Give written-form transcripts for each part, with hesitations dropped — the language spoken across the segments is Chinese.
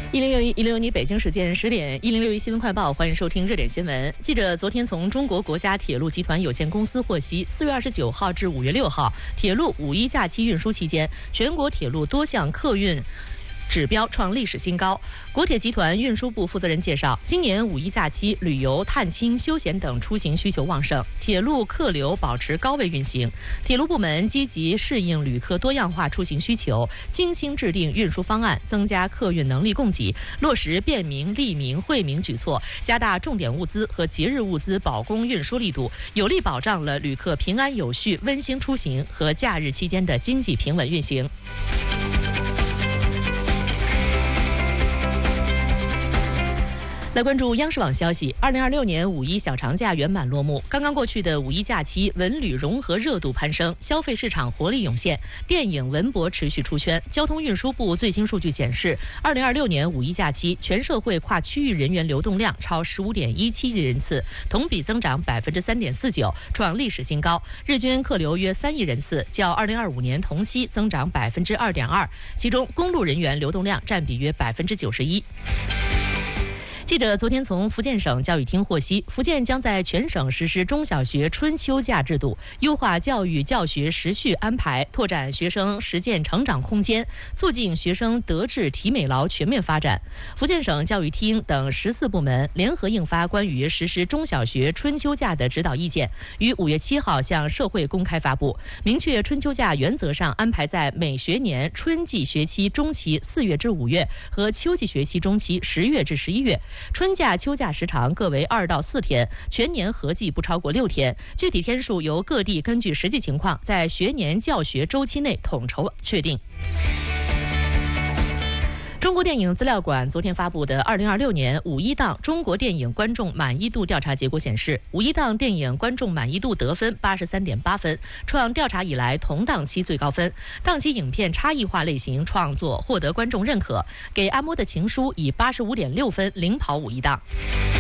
1061北京时间10点，1061新闻快报，欢迎收听热点新闻。记者昨天从中国国家铁路集团有限公司获悉，4月29号至5月6号，铁路五一假期运输期间，全国铁路多项客运指标创历史新高。国铁集团运输部负责人介绍，今年五一假期旅游、探亲、休闲等出行需求旺盛，铁路客流保持高位运行。铁路部门积极适应旅客多样化出行需求，精心制定运输方案，增加客运能力供给，落实便民、利民、惠民举措，加大重点物资和节日物资保供运输力度，有力保障了旅客平安有序、温馨出行和假日期间的经济平稳运行。来关注央视网消息，2026年五一小长假圆满落幕。刚刚过去的五一假期，文旅融合热度攀升，消费市场活力涌现，电影文博持续出圈。交通运输部最新数据显示，2026年五一假期全社会跨区域人员流动量超15.17亿人次，同比增长3.49%，创历史新高。日均客流约3亿人次，较2025年同期增长2.2%，其中公路人员流动量占比约91%。记者昨天从福建省教育厅获悉，福建将在全省实施中小学春秋假制度，优化教育教学时序安排，拓展学生实践成长空间，促进学生德智体美劳全面发展。福建省教育厅等14部门联合印发关于实施中小学春秋假的指导意见，于5月7号向社会公开发布，明确春秋假原则上安排在每学年春季学期中期4月至5月和秋季学期中期10月至11月。春假、秋假时长各为2到4天，全年合计不超过6天，具体天数由各地根据实际情况在学年教学周期内统筹确定。中国电影资料馆昨天发布的2026年五一档中国电影观众满意度调查结果显示，五一档电影观众满意度得分83.8分，创调查以来同档期最高分。档期影片差异化类型创作获得观众认可，给阿嬷的情书以85.6分领跑五一档。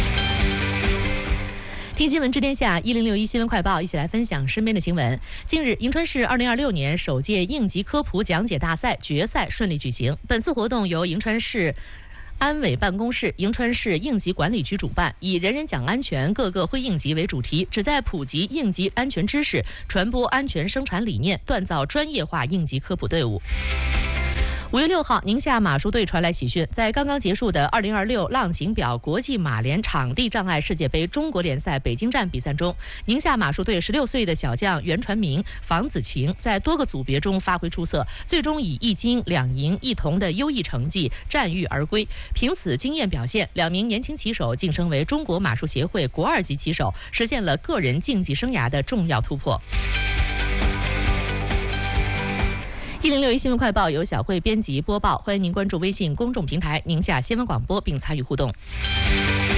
听新闻知天下，1061新闻快报，一起来分享身边的新闻。近日，银川市2026年首届应急科普讲解大赛决赛顺利举行。本次活动由银川市安委办公室、银川市应急管理局主办，以人人讲安全，个个会应急为主题，旨在普及应急安全知识，传播安全生产理念，锻造专业化应急科普队伍。5月6号，宁夏马术队传来喜讯，在刚刚结束的2026浪琴表国际马联场地障碍世界杯中国联赛北京站比赛中，宁夏马术队16岁的小将袁传明、房子晴在多个组别中发挥出色，最终以1金2银1铜的优异成绩占誉而归。凭此惊艳表现，2名年轻骑手晋升为中国马术协会国2级骑手，实现了个人竞技生涯的重要突破。1061新闻快报由小慧编辑播报，欢迎您关注微信公众平台宁夏新闻广播并参与互动。